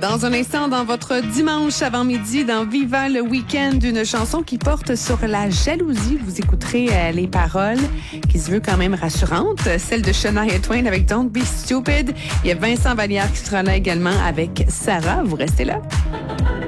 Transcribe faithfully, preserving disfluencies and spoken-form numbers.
Dans un instant, dans votre dimanche avant-midi, dans Viva le Week-end, une chanson qui porte sur la jalousie. Vous écouterez euh, les paroles qui se veut quand même rassurantes. Celle de Shania Twain avec Don't Be Stupid. Il y a Vincent Vallière qui sera là également avec Sarah. Vous restez là.